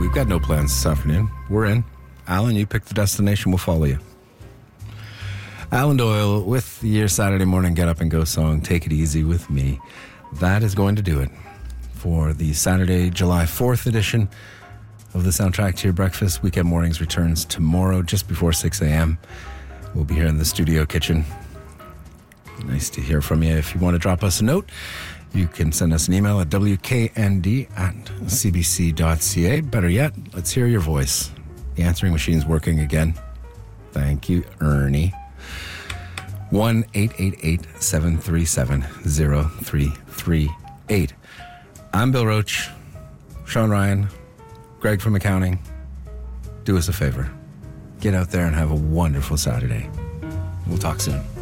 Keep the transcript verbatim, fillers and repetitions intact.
we've got no plans this afternoon. We're in. Alan, you pick the destination. We'll follow you. Alan Doyle with your Saturday morning get up and go song, Take It Easy With Me. That is going to do it for the Saturday, July fourth edition of the Soundtrack to Your Breakfast. Weekend Mornings returns tomorrow just before six a.m. We'll be here in the studio kitchen. Nice to hear from you. If you want to drop us a note, you can send us an email at w k n d at c b c dot c a. Better yet, let's hear your voice. The answering machine's working again. Thank you, Ernie. one eight eight eight, seven three seven, zero three three eight. I'm Bill Roach. Sean Ryan. Greg from accounting. Do us a favor. Get out there and have a wonderful Saturday. We'll talk soon.